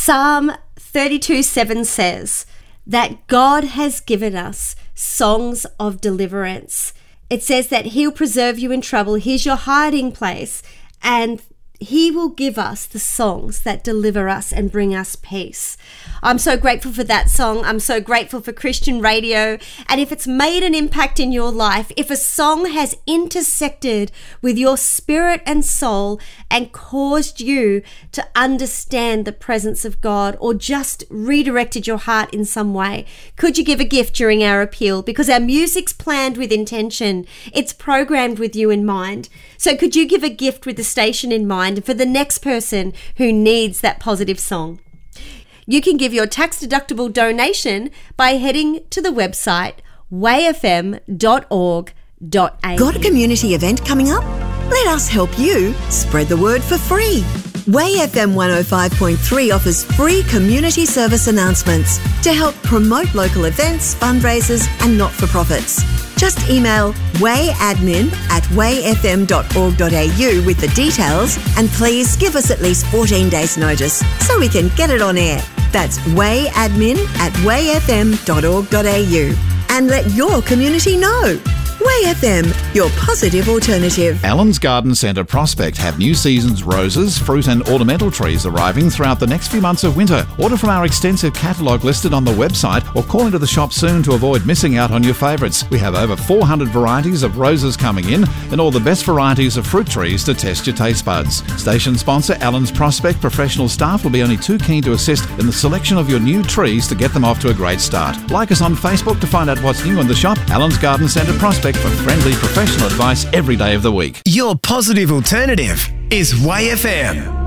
Psalm 32:7 says that God has given us songs of deliverance. It says that he'll preserve you in trouble. He's your hiding place, and he will give us the songs that deliver us and bring us peace. I'm so grateful for that song. I'm so grateful for Christian radio. And if it's made an impact in your life, if a song has intersected with your spirit and soul and caused you to understand the presence of God, or just redirected your heart in some way, could you give a gift during our appeal? Because our music's planned with intention. It's programmed with you in mind. So could you give a gift with the station in mind for the next person who needs that positive song? You can give your tax-deductible donation by heading to the website wayfm.org.au. Got a community event coming up? Let us help you spread the word for free. Way FM 105.3 offers free community service announcements to help promote local events, fundraisers and not-for-profits. Just email wayadmin@wayfm.org.au with the details, and please give us at least 14 days notice so we can get it on air. That's wayadmin@wayfm.org.au, and let your community know. Way FM, your positive alternative. Allen's Garden Centre Prospect have new season's roses, fruit and ornamental trees arriving throughout the next few months of winter. Order from our extensive catalogue listed on the website, or call into the shop soon to avoid missing out on your favourites. We have over 400 varieties of roses coming in, and all the best varieties of fruit trees to test your taste buds. Station sponsor Allen's Prospect professional staff will be only too keen to assist in the selection of your new trees to get them off to a great start. Like us on Facebook to find out what's new in the shop. Allen's Garden Centre Prospect for friendly professional advice every day of the week. Your positive alternative is Way FM.